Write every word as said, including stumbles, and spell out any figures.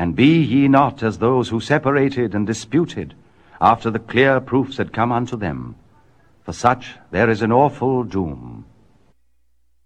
And be ye not as those who separated and disputed, after the clear proofs had come unto them. For such there is an awful doom.